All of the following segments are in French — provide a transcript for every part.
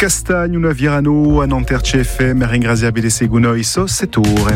Castagne, una Virano, a Nanterre CFM, Ringrazia BDC Gunoi, so Setore.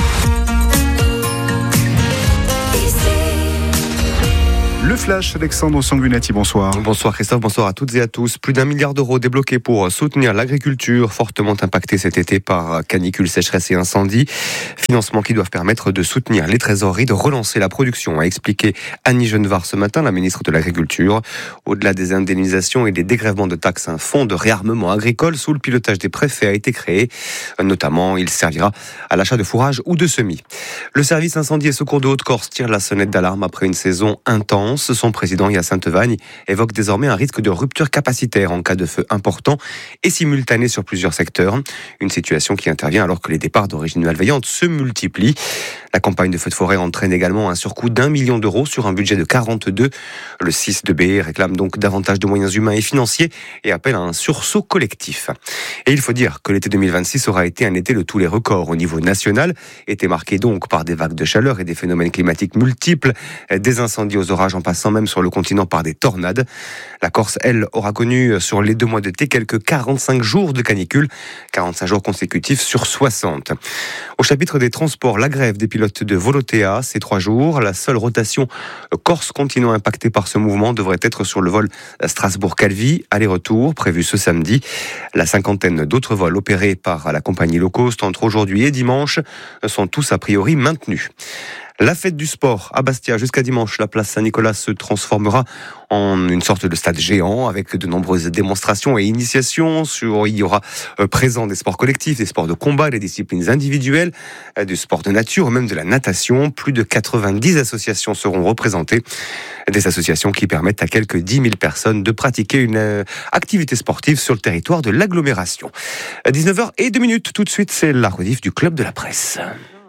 Le Flash, Alexandre Sanguinetti, bonsoir. Bonsoir Christophe, bonsoir à toutes et à tous. Plus d'1 milliard d'euros débloqués pour soutenir l'agriculture, fortement impactée cet été par canicule, sécheresse et incendie. Financements qui doivent permettre de soutenir les trésoreries, de relancer la production, a expliqué Annie Genevard ce matin, la ministre de l'Agriculture. Au-delà des indemnisations et des dégrèvements de taxes, un fonds de réarmement agricole sous le pilotage des préfets a été créé. Notamment, il servira à l'achat de fourrage ou de semis. Le service incendie et secours de Haute-Corse tire la sonnette d'alarme après une saison intense. Son président, Hyacinthe Vagne, évoque désormais un risque de rupture capacitaire en cas de feu important et simultané sur plusieurs secteurs. Une situation qui intervient alors que les départs d'origine malveillante se multiplient. La campagne de feux de forêt entraîne également un surcoût d'1 million d'euros sur un budget de 42. Le 6 de BE réclame donc davantage de moyens humains et financiers et appelle à un sursaut collectif. Et il faut dire que l'été 2026 aura été un été de tous les records au niveau national, été marqué donc par des vagues de chaleur et des phénomènes climatiques multiples, des incendies aux orages en passant même sur le continent par des tornades. La Corse, elle, aura connu sur les 2 mois d'été quelques 45 jours de canicule, 45 jours consécutifs sur 60. Au chapitre des transports, la grève des pilotes de Volotea, ces 3 jours. La seule rotation Corse-Continent impactée par ce mouvement devrait être sur le vol Strasbourg-Calvi, aller-retour, prévu ce samedi. La 50aine d'autres vols opérés par la compagnie low cost entre aujourd'hui et dimanche sont tous a priori maintenus. La fête du sport à Bastia jusqu'à dimanche. La place Saint-Nicolas se transformera en une sorte de stade géant avec de nombreuses démonstrations et initiations. Il y aura présent des sports collectifs, des sports de combat, des disciplines individuelles, du sport de nature, même de la natation. Plus de 90 associations seront représentées. Des associations qui permettent à quelques 10 000 personnes de pratiquer une activité sportive sur le territoire de l'agglomération. 19h02, tout de suite, c'est la rediff du Club de la Presse.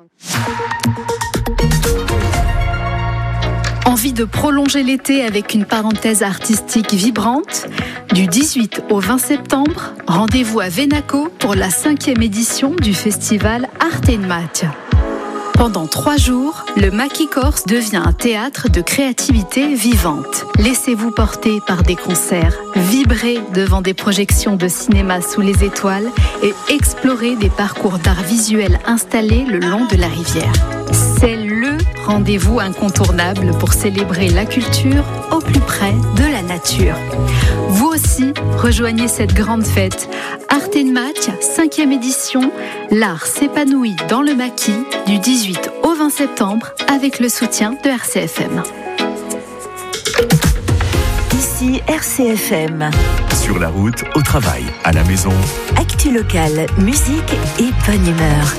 Envie de prolonger l'été avec une parenthèse artistique vibrante ? Du 18 au 20 septembre, rendez-vous à Venaco pour la 5e édition du festival Arte in Macchia. Pendant 3 jours, le Maquis Corse devient un théâtre de créativité vivante. Laissez-vous porter par des concerts, vibrez devant des projections de cinéma sous les étoiles et explorez des parcours d'art visuel installés le long de la rivière. C'est le rendez-vous incontournable pour célébrer la culture au plus près de la nature. Vous aussi, rejoignez cette grande fête. Arte in Macchia, 5e édition, l'art s'épanouit dans le Maquis du 18 au 20 septembre avec le soutien de RCFM. Ici RCFM. Sur la route, au travail, à la maison. Actu locale, musique et bonne humeur.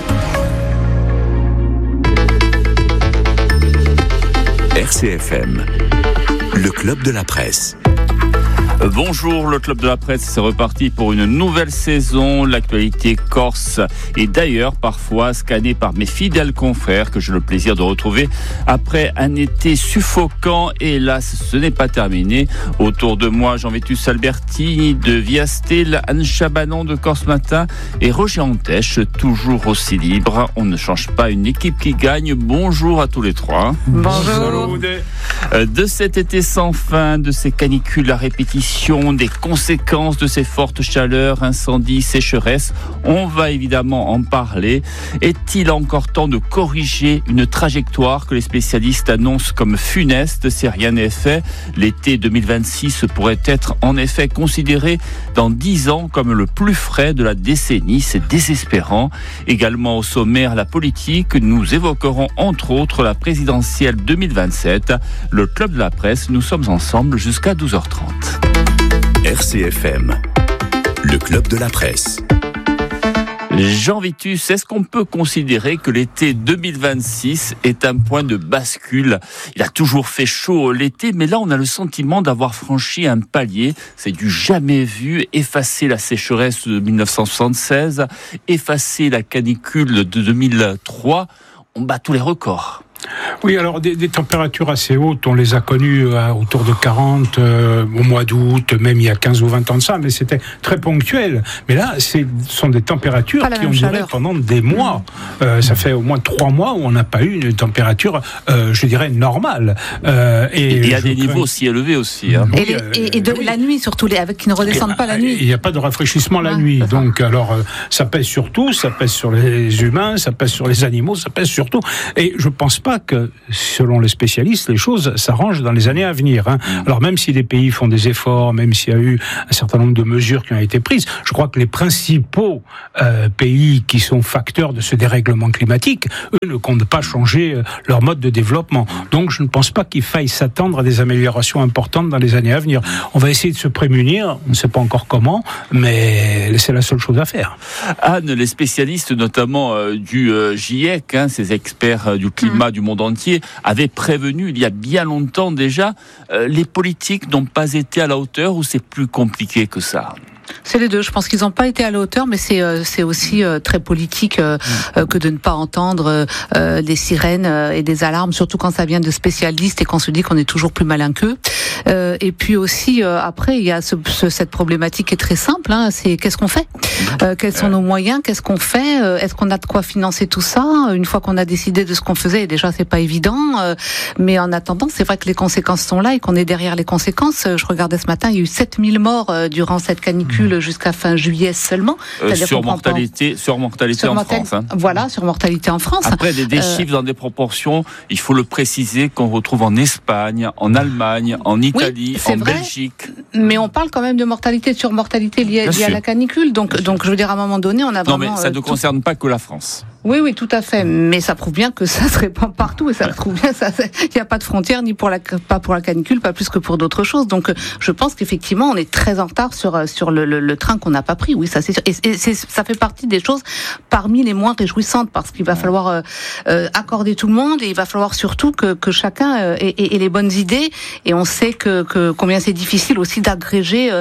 RCFM, le Club de la Presse. Bonjour, le Club de la Presse, c'est reparti pour une nouvelle saison. L'actualité corse est d'ailleurs parfois scannée par mes fidèles confrères que j'ai le plaisir de retrouver après un été suffocant. Et hélas, ce n'est pas terminé. Autour de moi, Jean-Vétus Albertini de Viastel, Anne Chabanon de Corse Matin et Roger Antèche, toujours aussi libre. On ne change pas une équipe qui gagne. Bonjour à tous les 3. Bonjour. De cet été sans fin, de ces canicules à répétition, des conséquences de ces fortes chaleurs, incendies, sécheresses, on va évidemment en parler. Est-il encore temps de corriger une trajectoire que les spécialistes annoncent comme funeste si rien n'est fait? L'été 2026 pourrait être en effet considéré dans 10 ans comme le plus frais de la décennie. C'est désespérant. Également au sommaire, la politique. Nous évoquerons entre autres la présidentielle 2027. Le Club de la Presse, nous sommes ensemble jusqu'à 12h30. RCFM, le Club de la Presse. Jean Vitus, est-ce qu'on peut considérer que l'été 2026 est un point de bascule? Il a toujours fait chaud l'été, mais là on a le sentiment d'avoir franchi un palier. C'est du jamais vu. Effacer la sécheresse de 1976, effacer la canicule de 2003, on bat tous les records. Oui, alors des températures assez hautes, on les a connues autour de 40 au mois d'août, même il y a 15 ou 20 ans de ça, mais c'était très ponctuel. Mais là, ce sont des températures qui ont duré pendant des mois. Ça fait au moins 3 mois où on n'a pas eu une température, je dirais, normale. Et il y a des niveaux aussi élevés aussi. Hein. Et de la nuit surtout, avec qui ne redescendent pas la nuit. Il n'y a pas de rafraîchissement la nuit. Donc, alors, ça pèse sur tout, ça pèse sur les humains, ça pèse sur les animaux, ça pèse sur tout. Et je pense pas que, selon les spécialistes, les choses s'arrangent dans les années à venir. Hein. Alors même si les pays font des efforts, même s'il y a eu un certain nombre de mesures qui ont été prises, je crois que les principaux pays qui sont facteurs de ce dérèglement climatique, eux ne comptent pas changer leur mode de développement. Donc je ne pense pas qu'il faille s'attendre à des améliorations importantes dans les années à venir. On va essayer de se prémunir, on ne sait pas encore comment, mais c'est la seule chose à faire. Anne, les spécialistes notamment du GIEC, ces experts du climat du monde entier, avaient prévenu il y a bien longtemps déjà, les politiques n'ont pas été à la hauteur ou c'est plus compliqué que ça ? C'est les deux. Je pense qu'ils n'ont pas été à la hauteur, mais c'est aussi très politique que de ne pas entendre des sirènes et des alarmes, surtout quand ça vient de spécialistes et qu'on se dit qu'on est toujours plus malin qu'eux. Et puis aussi, après, il y a cette problématique qui est très simple. C'est qu'est-ce qu'on fait ? Quels sont nos moyens ? Qu'est-ce qu'on fait ? Est-ce qu'on a de quoi financer tout ça ? Une fois qu'on a décidé de ce qu'on faisait, déjà, c'est pas évident. Mais en attendant, c'est vrai que les conséquences sont là et qu'on est derrière les conséquences. Je regardais ce matin, il y a eu 7000 morts durant cette canicule jusqu'à fin juillet seulement. Sur mortalité en France. Hein. Voilà, sur mortalité en France. Après, des chiffres dans des proportions, il faut le préciser, qu'on retrouve en Espagne, en Allemagne, en Italie, en Belgique. Mais on parle quand même de mortalité sur mortalité liée à la canicule. Donc, je veux dire, à un moment donné, on a vraiment... Non, mais ça ne concerne pas que la France. Oui, tout à fait. Mais ça prouve bien que ça se répand partout et ça prouve bien il n'y a pas de frontières ni pas pour la canicule, pas plus que pour d'autres choses. Donc, je pense qu'effectivement, on est très en retard sur le train qu'on n'a pas pris. Oui, ça c'est sûr. Et ça fait partie des choses parmi les moins réjouissantes parce qu'il va falloir accorder tout le monde et il va falloir surtout que chacun ait les bonnes idées. Et on sait que combien c'est difficile aussi d'agréger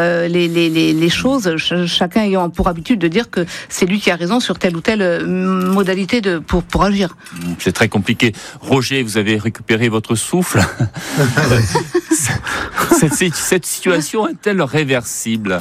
les choses, chacun ayant pour habitude de dire que c'est lui qui a raison sur telle ou telle modalité pour agir. C'est très compliqué. Roger, vous avez récupéré votre souffle. Cette situation est-elle réversible ?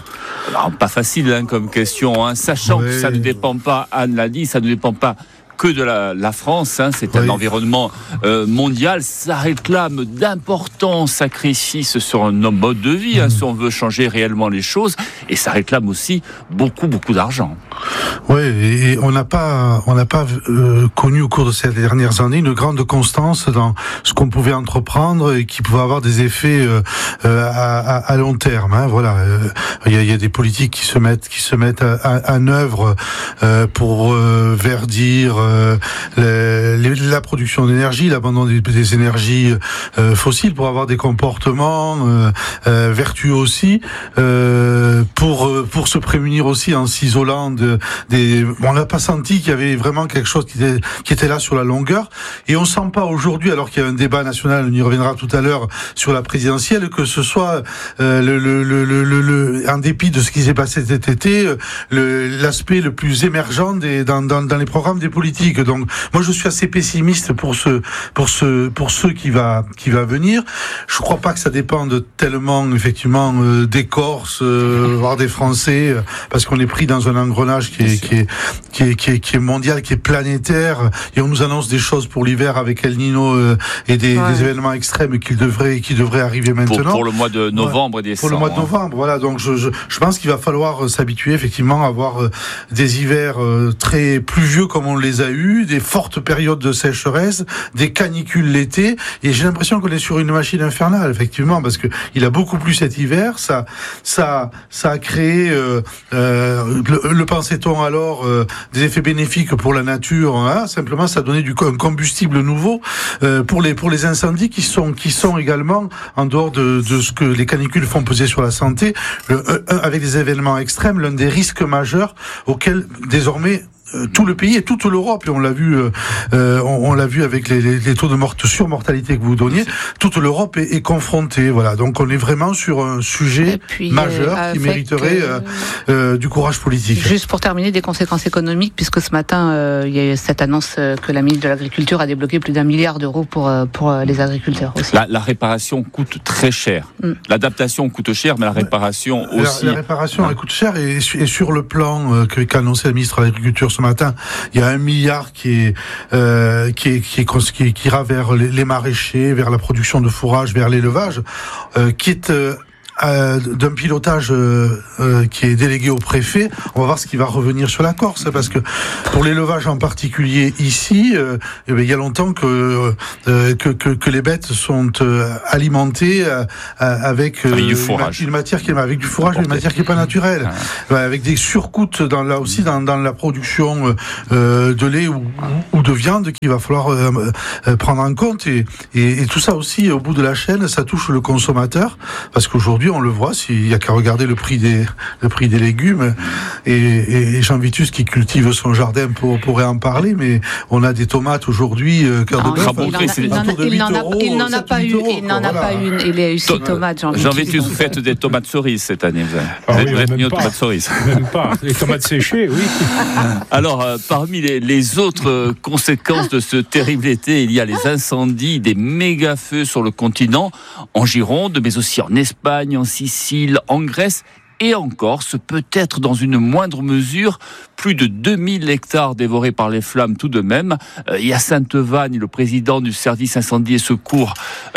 Alors, pas facile comme question, sachant que ça ne dépend pas, Anne l'a dit, ça ne dépend pas que de la France, c'est un environnement mondial, ça réclame d'importants sacrifices sur nos modes de vie, si on veut changer réellement les choses, et ça réclame aussi beaucoup d'argent. Oui, et on n'a pas connu au cours de ces dernières années une grande constance dans ce qu'on pouvait entreprendre et qui pouvait avoir des effets à long terme. Voilà, il y a des politiques qui se mettent en œuvre pour verdir la production d'énergie, l'abandon des énergies fossiles pour avoir des comportements vertueux aussi, pour se prémunir aussi en s'isolant on n'a pas senti qu'il y avait vraiment quelque chose qui était là sur la longueur, et on sent pas aujourd'hui, alors qu'il y a un débat national, on y reviendra tout à l'heure sur la présidentielle, que ce soit en dépit de ce qui s'est passé cet été, l'aspect le plus émergent dans les programmes des politiques. Donc moi je suis assez pessimiste pour ce qui va venir. Je crois pas que ça dépende tellement effectivement des Corses, voire des Français, parce qu'on est pris dans un engrenage qui est mondial, qui est planétaire, et on nous annonce des choses pour l'hiver avec El Niño et des événements extrêmes qui devraient arriver maintenant. Pour le mois de novembre et décembre. Pour le mois de novembre, voilà. Donc je pense qu'il va falloir s'habituer effectivement à avoir des hivers très pluvieux comme on les a eu, des fortes périodes de sécheresse, des canicules l'été, et j'ai l'impression qu'on est sur une machine infernale, effectivement, parce que il a beaucoup plu cet hiver, ça a créé, le pensait-on alors, des effets bénéfiques pour la nature, simplement ça a donné un combustible nouveau pour les incendies qui sont également, en dehors de ce que les canicules font peser sur la santé, avec des événements extrêmes, l'un des risques majeurs auxquels désormais tout le pays et toute l'Europe, et on l'a vu, on l'a vu avec les taux de surmortalité que vous donniez. Toute l'Europe est confrontée. Voilà, donc on est vraiment sur un sujet majeur qui mériterait du courage politique. Juste pour terminer, des conséquences économiques, puisque ce matin il y a eu cette annonce que la ministre de l'Agriculture a débloqué plus d'1 milliard d'euros pour les agriculteurs aussi. La réparation coûte très cher. L'adaptation coûte cher, mais la réparation aussi. La réparation elle coûte cher, et sur le plan qu'a annoncé la ministre de l'Agriculture ce matin, il y a 1 milliard qui ira vers les maraîchers, vers la production de fourrage, vers l'élevage, qui est d'un pilotage qui est délégué au préfet. On va voir ce qui va revenir sur la Corse, parce que pour l'élevage en particulier ici, il y a longtemps que les bêtes sont alimentées avec une matière qui est avec du fourrage, une matière qui est pas naturelle, avec des surcoûts dans la production de lait ou de viande qu'il va falloir prendre en compte, et tout ça aussi au bout de la chaîne, ça touche le consommateur, parce qu'aujourd'hui on le voit, s'il y a qu'à regarder le prix des légumes, et Jean Vitus qui cultive son jardin pourrait en parler, mais on a des tomates aujourd'hui cœur de bœuf. Il n'en a pas une. Il a eu 6 tomates. Jean Vitus, vous faites des tomates cerises cette année. Vous êtes mis aux tomates cerises. Même pas. Les tomates séchées, oui. Alors, parmi les autres conséquences de ce terrible été, il y a les incendies, des méga-feux sur le continent, en Gironde, mais aussi en Espagne, en Sicile, en Grèce et en Corse, peut-être dans une moindre mesure, plus de 2000 hectares dévorés par les flammes tout de même. Hyacinthe Vanni, le président du service incendie et secours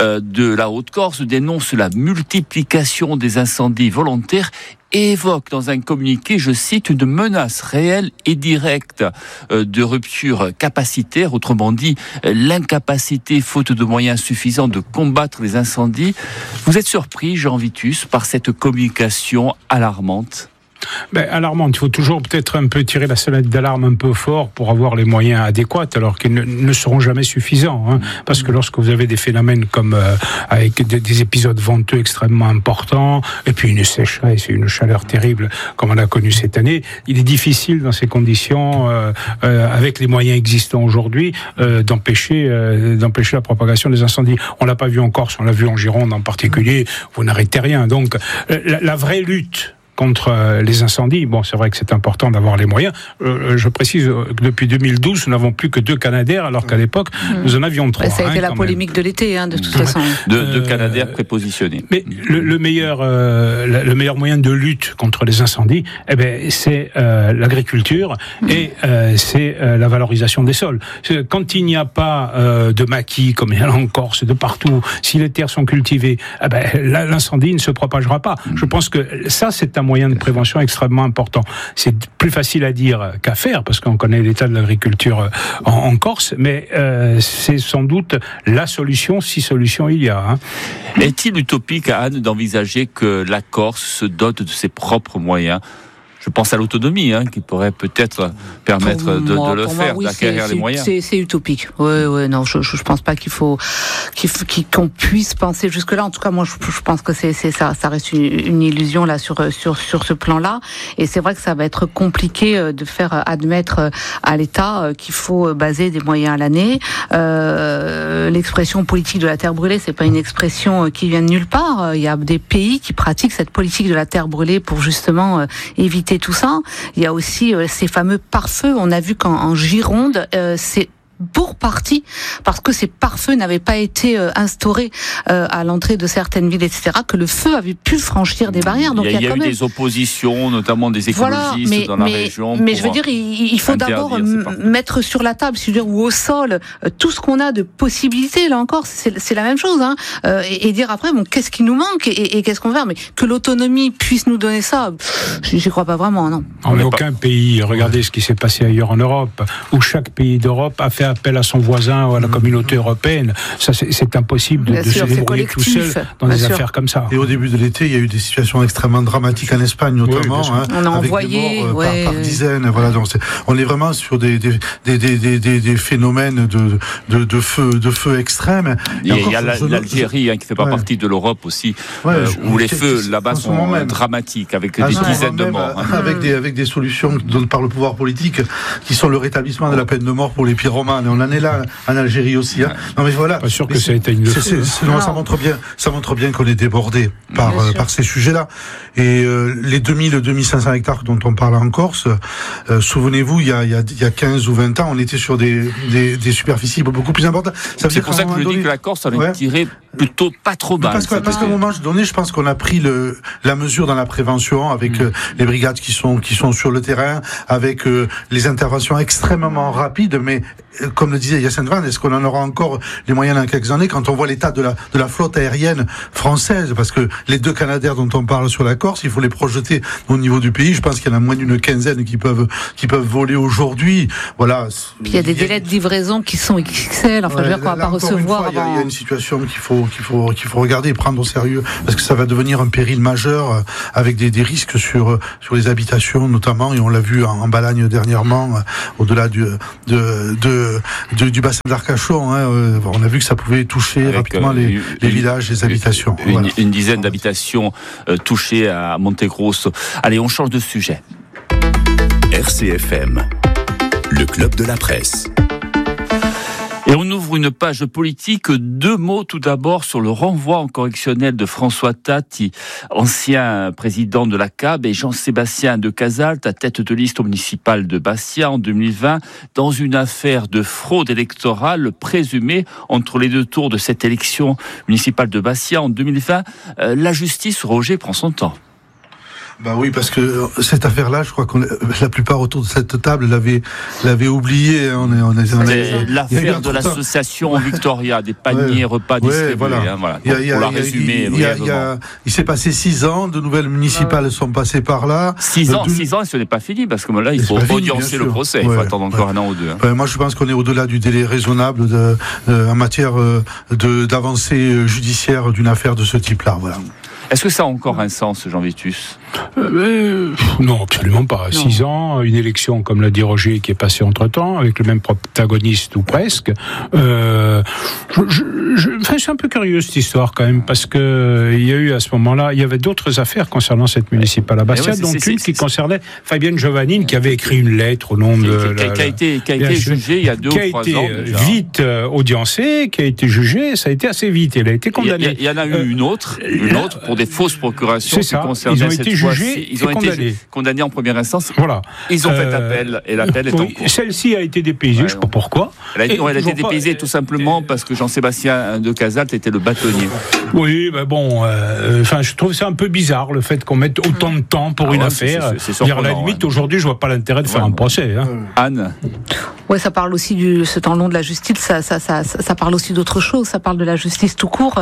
de la Haute-Corse, dénonce la multiplication des incendies volontaires et évoque dans un communiqué, je cite, une menace réelle et directe de rupture capacitaire, autrement dit, l'incapacité, faute de moyens suffisants, de combattre les incendies. Vous êtes surpris, Jean Vitus, par cette communication alarmante ? Alarmante. Il faut toujours peut-être un peu tirer la sonnette d'alarme un peu fort pour avoir les moyens adéquats, alors qu'ils ne seront jamais suffisants. Parce que lorsque vous avez des phénomènes comme avec des épisodes venteux extrêmement importants, et puis une sécheresse et une chaleur terrible comme on a connu cette année, il est difficile dans ces conditions, avec les moyens existants aujourd'hui, d'empêcher la propagation des incendies. On l'a pas vu en Corse, on l'a vu en Gironde en particulier. Vous n'arrêtez rien. Donc la vraie lutte contre les incendies. Bon, c'est vrai que c'est important d'avoir les moyens. Je précise que depuis 2012, nous n'avons plus que 2 Canadair, alors qu'à l'époque, nous en avions 3. Ça a été la polémique de l'été, de toute façon. De Canadair prépositionnés. Mais le meilleur moyen de lutte contre les incendies, c'est l'agriculture et c'est la valorisation des sols. Quand il n'y a pas de maquis, comme il y en a en Corse, de partout, si les terres sont cultivées, l'incendie ne se propagera pas. Je pense que ça, c'est un moyen de prévention extrêmement important. C'est plus facile à dire qu'à faire, parce qu'on connaît l'état de l'agriculture en Corse, mais c'est sans doute la solution, si solution il y a. Est-il utopique, Anne, d'envisager que la Corse se dote de ses propres moyens ? Je pense à l'autonomie, qui pourrait peut-être permettre de le faire, d'acquérir les moyens. C'est utopique. Non, je pense pas qu'on puisse penser jusque-là. En tout cas, moi, je pense que ça reste une illusion là sur ce plan-là. Et c'est vrai que ça va être compliqué de faire admettre à l'État qu'il faut baser des moyens à l'année. L'expression politique de la terre brûlée, c'est pas une expression qui vient de nulle part. Il y a des pays qui pratiquent cette politique de la terre brûlée pour justement éviter tout ça. Il y a aussi ces fameux pare-feux. On a vu qu'en Gironde, c'est pour partie parce que ces pare-feux n'avaient pas été instaurés à l'entrée de certaines villes, etc., que le feu avait pu franchir des barrières. Donc il y a eu des oppositions, notamment des écologistes dans la région. Mais je veux dire, il faut d'abord mettre sur la table, ou au sol, tout ce qu'on a de possibilités. Là encore, c'est la même chose, et dire après, qu'est-ce qui nous manque et qu'est-ce qu'on va faire. Mais que l'autonomie puisse nous donner ça, j'y crois pas vraiment, non. En aucun pays, regardez ce qui s'est passé ailleurs en Europe, où chaque pays d'Europe a fait appel à son voisin ou à la communauté européenne. Ça, c'est impossible de se débrouiller tout seul dans des affaires comme ça. Et au début de l'été, il y a eu des situations extrêmement dramatiques en Espagne, notamment. On a envoyé des morts par dizaines. Voilà, donc on est vraiment sur des phénomènes de feu extrêmes. Il y a l'Algérie qui fait pas partie de l'Europe aussi, où les feux là-bas sont dramatiques, avec des dizaines de morts. Avec des solutions données par le pouvoir politique, qui sont le rétablissement de la peine de mort pour les pyromanes. Et on en est là en Algérie aussi. Non mais voilà. Pas sûr que ça éteigne le feu. Ça montre bien qu'on est débordé par ces sujets-là. Et les 2500 hectares dont on parle en Corse, souvenez-vous, il y a 15 ou 20 ans, on était sur des superficies beaucoup plus importantes. C'est pour ça que je dis que la Corse, on est tiré plutôt pas trop mal. Parce qu'à un moment donné, je pense qu'on a pris la mesure dans la prévention avec les brigades qui sont sur le terrain, avec les interventions extrêmement rapides, mais comme le disait Yacine Van, est-ce qu'on en aura encore les moyens dans quelques années quand on voit l'état de la flotte aérienne française? Parce que les 2 Canadair dont on parle sur la Corse, il faut les projeter au niveau du pays. Je pense qu'il y en a moins d'une quinzaine qui peuvent voler aujourd'hui. Voilà. Puis il y a des délais de livraison qui sont XXL. Enfin, je veux dire qu'on va pas recevoir avant. Il y a une situation qu'il faut regarder et prendre au sérieux, parce que ça va devenir un péril majeur avec des risques sur les habitations notamment, et on l'a vu en Balagne dernièrement, au-delà du bassin d'Arcachon. On a vu que ça pouvait toucher rapidement les villages, les habitations. Une dizaine d'habitations touchées à Montegrosso. Allez, on change de sujet. RCFM, le club de la presse. Et on ouvre une page politique. 2 mots tout d'abord sur le renvoi en correctionnel de François Tatti, ancien président de la CAB, et Jean-Sébastien de Casalte, à tête de liste au municipal de Bastia en 2020, dans une affaire de fraude électorale présumée entre les 2 tours de cette élection municipale de Bastia en 2020. La justice, Roger, prend son temps. Bah oui, parce que cette affaire-là, je crois que la plupart autour de cette table l'avaient oubliée. C'est l'affaire de l'association Victoria, des paniers repas distribués. Voilà. Pour la résumer brièvement. Il s'est passé 6 ans, de nouvelles municipales sont passées par là. 6 ans, et ce n'est pas fini, parce que là, il faut audiencer le procès. Il faut attendre encore 1 an ou 2. Moi, je pense qu'on est au-delà du délai raisonnable en matière d'avancée judiciaire d'une affaire de ce type-là. Voilà. Est-ce que ça a encore un sens, Jean Vitus ? Non, absolument pas. 6 ans, une élection, comme l'a dit Roger, qui est passée entre-temps, avec le même protagoniste ou presque. Je suis un peu curieux, cette histoire, quand même, parce que il y a eu, à ce moment-là, il y avait d'autres affaires concernant cette municipale à Bastia, dont une qui concernait Fabienne Giovannine, qui avait écrit une lettre au nom de... Qui a été jugée il y a 2 ou 3 ans. Qui a été vite audiencée, qui a été jugée, ça a été assez vite. Elle a été condamnée. Il y en a eu une autre pour des fausses procurations qui concernaient ils ont été jugés, ils ont été condamnés en première instance. Voilà. Ils ont fait appel et l'appel est en cours. Celle-ci a été dépaysée, je ne sais pas pourquoi. Elle a été dépaysée tout simplement parce que Jean-Sébastien de Casalte était le bâtonnier. Oui, mais bon, je trouve ça un peu bizarre le fait qu'on mette autant de temps pour une affaire. C'est à la limite, aujourd'hui, je vois pas l'intérêt de faire un procès. Anne. Ouais, ça parle aussi ce temps long de la justice. Ça parle aussi d'autre chose. Ça parle de la justice tout court.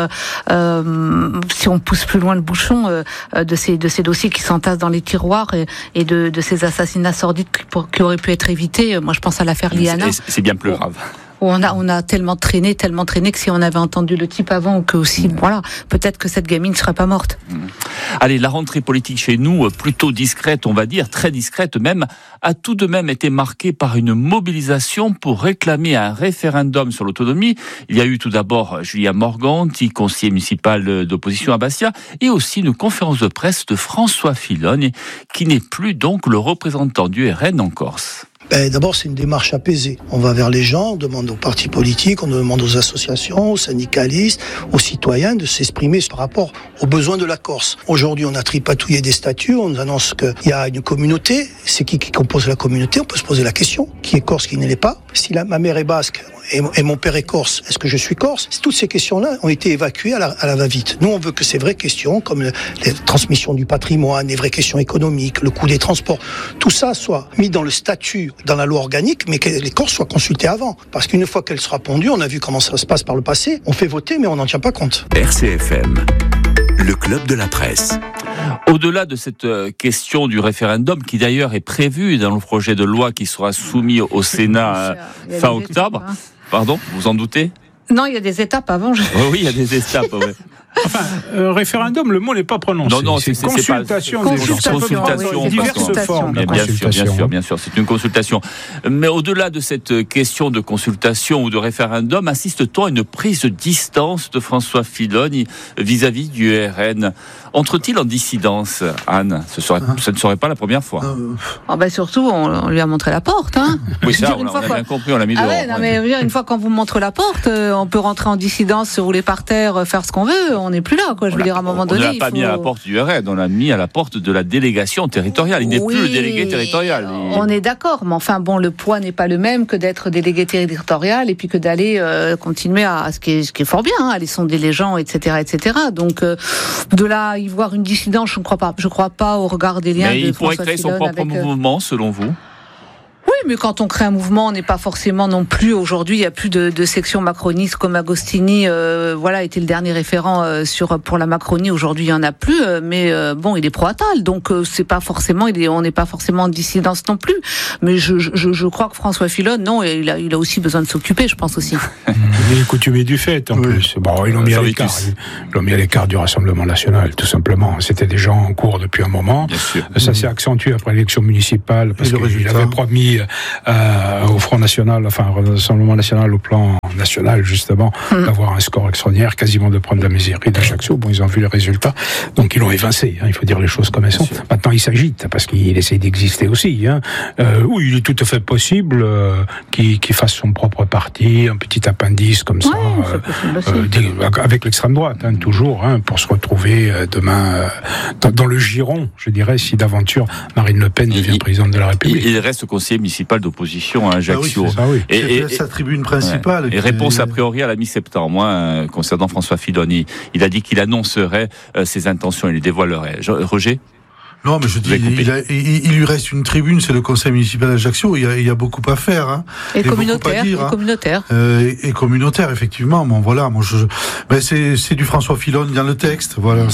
Si on pousse plus loin le bouchon de ces dossiers qui s'entassent dans les tiroirs et de ces assassinats sordides qui auraient pu être évités. Moi, je pense à l'affaire Liana. C'est bien plus grave. On a tellement traîné que si on avait entendu le type avant, ou que aussi, peut-être que cette gamine ne serait pas morte. Allez, la rentrée politique chez nous, plutôt discrète, on va dire, très discrète même, a tout de même été marquée par une mobilisation pour réclamer un référendum sur l'autonomie. Il y a eu tout d'abord Julien Morganti, conseiller municipal d'opposition à Bastia, et aussi une conférence de presse de François Filon, qui n'est plus donc le représentant du RN en Corse. D'abord, c'est une démarche apaisée. On va vers les gens, on demande aux partis politiques, on demande aux associations, aux syndicalistes, aux citoyens de s'exprimer par rapport aux besoins de la Corse. Aujourd'hui, on a tripatouillé des statuts, on nous annonce qu'il y a une communauté. C'est qui compose la communauté? On peut se poser la question. Qui est corse, qui ne l'est pas? Si ma mère est basque et mon père est corse, est-ce que je suis corse? Toutes ces questions-là ont été évacuées à la va-vite. Nous, on veut que ces vraies questions, comme les transmissions du patrimoine, les vraies questions économiques, le coût des transports, tout ça soit mis dans le statut, dans la loi organique, mais que les Corses soient consultés avant. Parce qu'une fois qu'elle sera pondue, on a vu comment ça se passe par le passé, on fait voter, mais on n'en tient pas compte. RCFM, Le club de la presse. Au-delà de cette question du référendum, qui d'ailleurs est prévue dans le projet de loi qui sera soumis au Sénat fin octobre, pardon, vous en doutez ? Non, il y a des étapes avant. Oui, il y a des étapes, oui. Enfin, référendum, le mot n'est pas prononcé. Non, c'est consultation. Consultation. Diverses formes de consultation. Bien sûr, c'est une consultation. Mais au-delà de cette question de consultation ou de référendum, assiste-t-on à une prise de distance de François Fillon vis-à-vis du RN ? Entre-t-il en dissidence, Anne ? Ce ne serait pas la première fois. Surtout, on lui a montré la porte. Hein. Oui, ça, on a bien compris, on l'a mis dehors. Mais une fois qu'on vous montre la porte, on peut rentrer en dissidence, se rouler par terre, faire ce qu'on veut. On n'est plus là, quoi. Je veux dire, à un moment donné. On ne l'a pas mis à la porte du RN, on l'a mis à la porte de la délégation territoriale. Il n'est plus le délégué territorial. On est d'accord, mais enfin, le poids n'est pas le même que d'être délégué territorial et puis que d'aller continuer à ce qui est fort bien, aller sonder les gens, etc., etc. Donc, de là, y voir une dissidence, je ne crois pas. Je ne crois pas au regard des liens. Mais il pourrait créer son propre mouvement, selon vous ? Oui, mais quand on crée un mouvement, on n'est pas forcément non plus. Aujourd'hui, il n'y a plus de section macroniste comme Agostini. Était le dernier référent pour la Macronie. Aujourd'hui, il n'y en a plus. Mais il est pro-Attal, donc c'est pas forcément. On n'est pas forcément en dissidence non plus. Mais je crois que François Fillon, non, il a aussi besoin de s'occuper. Je pense aussi. Il est coutumier du fait, en plus. Bon, ils l'ont mis à l'écart. Ils l'ont mis à l'écart du Rassemblement national, tout simplement. C'était des gens en cours depuis un moment. Ça s'est accentué après l'élection municipale parce qu'il avait promis au Front National, au Rassemblement National, au plan national, justement, d'avoir un score extraordinaire, quasiment de prendre la mairie d'Ajaccio. Bon, ils ont vu les résultats, donc ils l'ont évincé, il faut dire les choses comme elles sont. Maintenant, il s'agite, parce qu'il essaie d'exister aussi. Oui, il est tout à fait possible qu'il fasse son propre parti, un petit appendice comme ça, avec l'extrême droite, toujours, pour se retrouver demain dans le giron, je dirais, si d'aventure Marine Le Pen devient présidente de la République. Il reste conseiller municipal d'opposition à Ajaccio. Et sa tribune principale. Et réponse a priori à la mi-septembre, concernant François Fillon. Il a dit qu'il annoncerait ses intentions, il les dévoilerait. Roger ? Non, mais je dis, il lui reste une tribune, c'est le conseil municipal d'Ajaccio. Il y a beaucoup à faire. Et communautaire. Et communautaire, effectivement. Bon, voilà, c'est du François Fillon dans le texte. Voilà,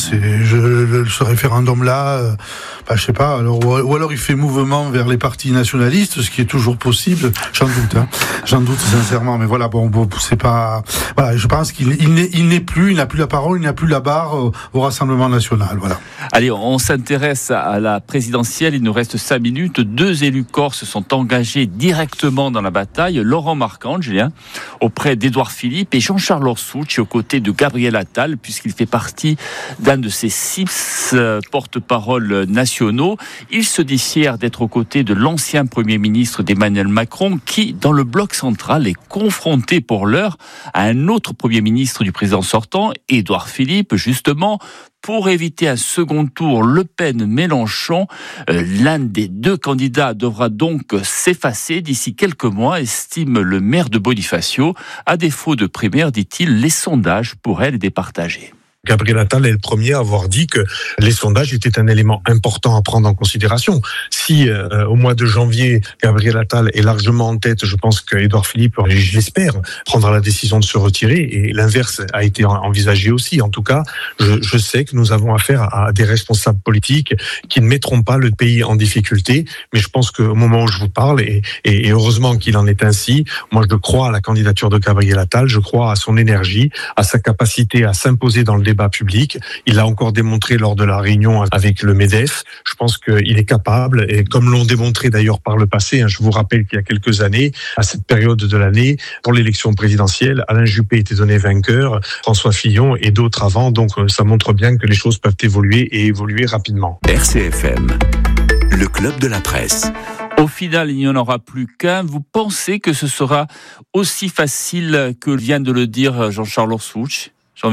ce référendum-là, je sais pas. Ou alors il fait mouvement vers les partis nationalistes, ce qui est toujours possible. J'en doute. J'en doute sincèrement. Mais voilà, c'est pas. Voilà, je pense qu'il n'a plus la parole, il n'a plus la barre au Rassemblement national. Voilà. Allez, on s'intéresse à la présidentielle, il nous reste 5 minutes. 2 élus corses sont engagés directement dans la bataille. Laurent Marcangeli, auprès d'Édouard Philippe, et Jean-Charles Orsucci aux côtés de Gabriel Attal, puisqu'il fait partie d'un de ces 6 porte-parole nationaux. Il se dit fier d'être aux côtés de l'ancien Premier ministre d'Emmanuel Macron, qui, dans le bloc central, est confronté pour l'heure à un autre Premier ministre du président sortant, Édouard Philippe, justement, pour éviter un second tour Le Pen-Mélenchon. L'un des 2 candidats devra donc s'effacer d'ici quelques mois, estime le maire de Bonifacio. À défaut de primaire, dit-il, les sondages pourraient les départager. Gabriel Attal est le premier à avoir dit que les sondages étaient un élément important à prendre en considération. Si au mois de janvier, Gabriel Attal est largement en tête, je pense qu'Édouard Philippe, je l'espère, prendra la décision de se retirer, et l'inverse a été envisagé aussi. En tout cas, je sais que nous avons affaire à des responsables politiques qui ne mettront pas le pays en difficulté, mais je pense qu'au moment où je vous parle, et heureusement qu'il en est ainsi, moi je crois à la candidature de Gabriel Attal, je crois à son énergie, à sa capacité à s'imposer dans le débat public. Il l'a encore démontré lors de la réunion avec le MEDEF. Je pense qu'il est capable, et comme l'ont démontré d'ailleurs par le passé, je vous rappelle qu'il y a quelques années, à cette période de l'année, pour l'élection présidentielle, Alain Juppé était donné vainqueur, François Fillon et d'autres avant, donc ça montre bien que les choses peuvent évoluer et évoluer rapidement. RCFM, le club de la presse. Au final, il n'y en aura plus qu'un. Vous pensez que ce sera aussi facile que vient de le dire Jean-Charles Orsucci ?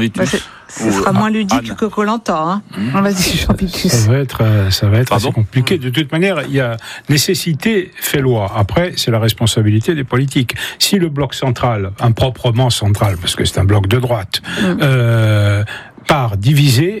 Ce sera moins ludique que Koh-Lanta. Vas-y, Jean-Picus. Ça va être assez compliqué. De toute manière, il y a nécessité fait loi. Après, c'est la responsabilité des politiques. Si le bloc central, improprement central, parce que c'est un bloc de droite, part divisé,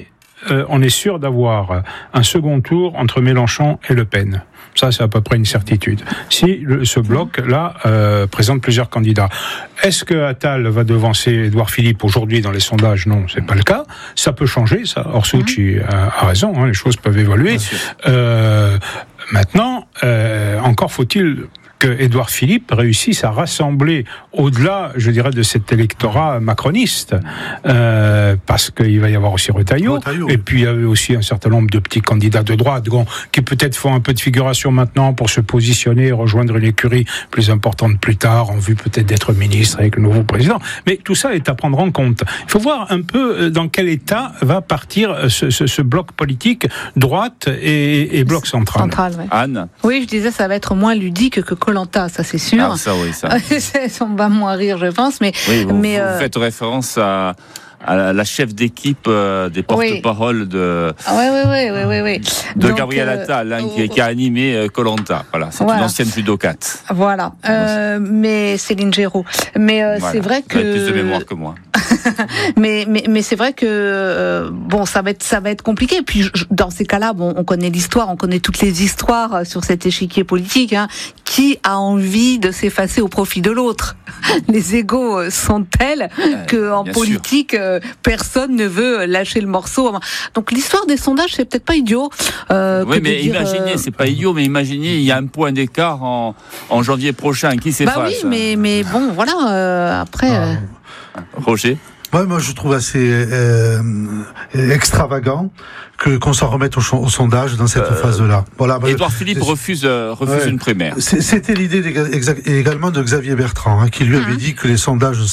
on est sûr d'avoir un second tour entre Mélenchon et Le Pen. Ça, c'est à peu près une certitude. Si ce bloc-là présente plusieurs candidats. Est-ce que Attal va devancer Édouard Philippe aujourd'hui dans les sondages? Non, c'est pas le cas. Ça peut changer, ça. Orsucci a raison, hein, les choses peuvent évoluer. Maintenant, encore faut-il que Édouard Philippe réussisse à rassembler au-delà, je dirais, de cet électorat macroniste, parce qu'il va y avoir aussi Retailleau, et puis il y avait aussi un certain nombre de petits candidats de droite qui peut-être font un peu de figuration maintenant pour se positionner et rejoindre une écurie plus importante plus tard, en vue peut-être d'être ministre avec le nouveau président. Mais tout ça est à prendre en compte. Il faut voir un peu dans quel état va partir ce bloc politique droite et bloc central. Ouais. Anne? Oui, je disais, ça va être moins ludique que Koh-Lanta, ça c'est sûr. Ah, ça, oui, ça. On va moins rire, je pense, mais... Oui, vous faites référence à la chef d'équipe des porte-paroles de Donc, Gabriel Attal, qui a animé Koh-Lanta. Voilà, c'est une ancienne judocate. Voilà, mais Céline Géraud. Mais c'est vrai que... Elle a plus de mémoire que moi. mais c'est vrai que ça va être compliqué. Puis dans ces cas-là, on connaît l'histoire, on connaît toutes les histoires sur cet échiquier politique. Hein. Qui a envie de s'effacer au profit de l'autre? Les égos sont tels que en politique, personne ne veut lâcher le morceau. Donc l'histoire des sondages, c'est peut-être pas idiot. Oui, mais imaginez, c'est pas idiot, mais imaginez, il y a un point d'écart en janvier prochain. Qui s'efface? Bah oui, mais bon, voilà. Après. Roger? Ouais, moi je trouve assez extravagant qu'on s'en remette au sondage dans cette phase-là. Voilà. Édouard Philippe refuse une primaire. C'était l'idée également de Xavier Bertrand, qui lui avait dit que les sondages